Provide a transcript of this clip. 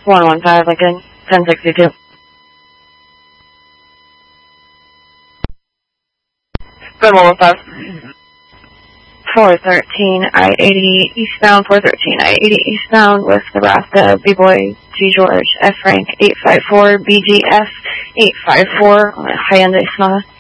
115 Lincoln, 1062. Good 115. 413 I-80 eastbound, 413 I-80 eastbound with Nebraska, B-Boy, G George, F Frank, 854 BGF, 854 on Hyundai Sonata.